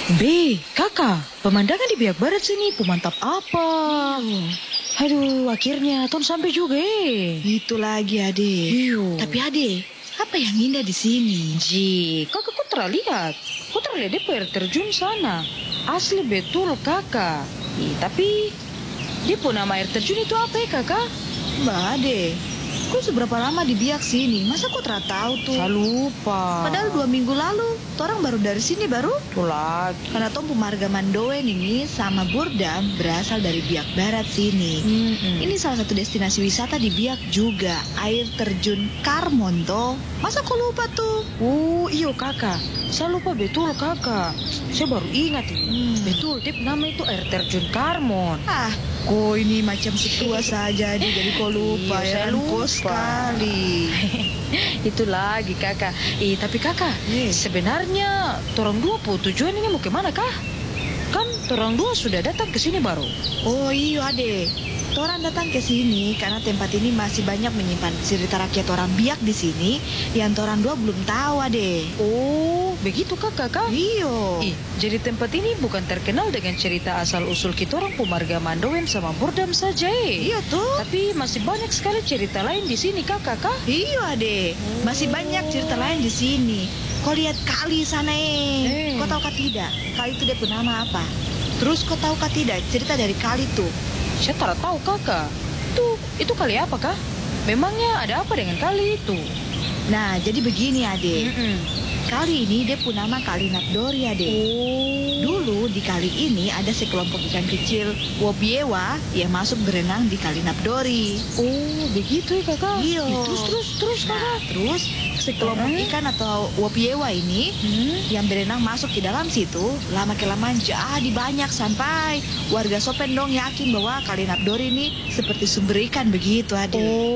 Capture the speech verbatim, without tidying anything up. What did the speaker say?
B, kakak, pemandangan di biak barat sini pemantap apa? Aduh, akhirnya ton sampai juga eh. Itu lagi ade. Iyo. Tapi ade, apa yang indah di sini? Ji, kakak kok terlihat? Kok terlihat di air terjun sana? Asli betul kakak. Ih, tapi dia pun nama air terjun itu apa ya kakak? Mbak ade, kok seberapa lama di biak sini? Masa kok terat tahu tuh? Saya lupa. Padahal dua minggu lalu, orang baru dari sini baru. Tuh lagi. Karena Tom Pemarga Mandoen ini sama Burdam berasal dari biak barat sini. Mm-mm. Ini salah satu destinasi wisata di biak juga, air terjun Karmon toh. Masa kok lupa tuh? Oh, iyo kakak. Saya lupa betul kakak. Saya baru ingat ini. Hmm. Betul, Dep, nama itu air terjun Karmon. Ah, kok ini macam setua saja di jadi kok lupa Iya, ya saya kan? Kok lupa. sekali. Itu lagi kakak. Eh, tapi kakak, Yes. sebenarnya torang dua po tujuan ini mau kemana kah? Kan torang dua sudah datang ke sini baru. Oh iya ade, orang datang ke sini karena tempat ini masih banyak menyimpan cerita rakyat orang biak di sini yang orang dua belum tahu ade. Oh, begitu kakak kak? Iyo. Ih, jadi tempat ini bukan terkenal dengan cerita asal-usul kita orang Pemarga Mandoen sama Burdam saja eh. Iya tuh. Tapi masih banyak sekali cerita lain di sini kakak kak. Iyo ade, masih banyak cerita lain di sini. Kau lihat kali sana Eh. eh. Kau tahu kah tidak? Kali itu dia punya nama apa? Terus kau tahu kah tidak cerita dari kali itu? Saya tak tahu kakak. Itu, itu kali apa kak? Memangnya ada apa dengan kali itu? Nah, jadi begini ade. Mm-mm. Kali ini dia punya nama Kali Napdori ade. Oh. Dulu di kali ini ada sekelompok ikan kecil Wobiewa yang masuk berenang di Kali Napdori. Oh, begitu ya kakak? Iya. Ih, Terus, terus, terus Nah, kakak. terus sekelompok Hmm? ikan atau Wobiewa ini Hmm? yang berenang masuk ke dalam situ, lama kelamaan jadi banyak sampai warga Sopendong yakin bahwa Kali Napdori ini seperti sumber ikan begitu ade. Oh.